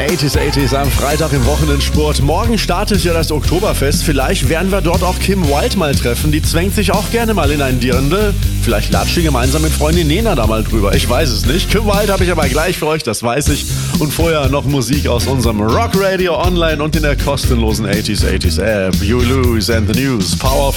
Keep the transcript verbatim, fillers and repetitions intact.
achtziger, achtziger am Freitag im Wochenendsport. Morgen startet ja das Oktoberfest. Vielleicht werden wir dort auch Kim Wilde mal treffen. Die zwängt sich auch gerne mal in ein Dirndl. Vielleicht latscht sie gemeinsam mit Freundin Nena da mal drüber. Ich weiß es nicht. Kim Wilde habe ich aber gleich für euch, das weiß ich. Und vorher noch Musik aus unserem Rock Radio Online und in der kostenlosen achtziger, achtziger App. You Lose and the News. Power